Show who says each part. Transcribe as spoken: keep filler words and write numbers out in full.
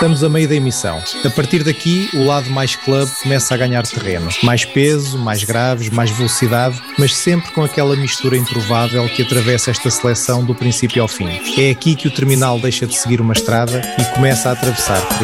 Speaker 1: Estamos a meio da emissão. A partir daqui, o lado mais club começa a ganhar terreno. Mais peso, mais graves, mais velocidade, mas sempre com aquela mistura improvável que atravessa esta seleção do princípio ao fim. É aqui que o terminal deixa de seguir uma estrada e começa a atravessar